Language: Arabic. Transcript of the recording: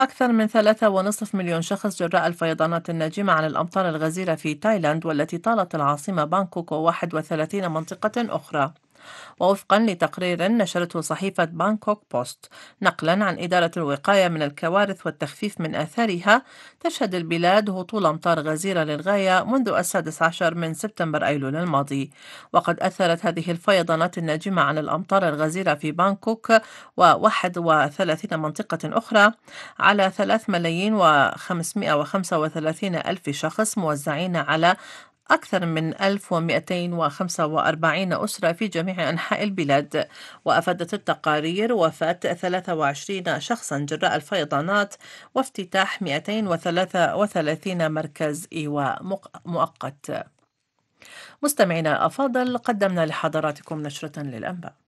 أكثر من 3.5 مليون شخص جراء الفيضانات الناجمة عن الأمطار الغزيرة في تايلاند، والتي طالت العاصمة بانكوك و31 منطقة أخرى. ووفقا لتقرير نشرته صحيفة بانكوك بوست نقلا عن إدارة الوقاية من الكوارث والتخفيف من آثارها، تشهد البلاد هطول أمطار غزيرة للغاية منذ 16 من سبتمبر أيلول الماضي. وقد أثرت هذه الفيضانات الناجمة عن الأمطار الغزيرة في بانكوك و31 منطقة أخرى على 3,535,000 شخص، موزعين على أكثر من 1245 أسرة في جميع أنحاء البلاد. وأفادت التقارير وفاة 23 شخصا جراء الفيضانات، وافتتاح 233 مركز إيواء مؤقت. مستمعينا الأفاضل، قدمنا لحضراتكم نشرة للأنباء.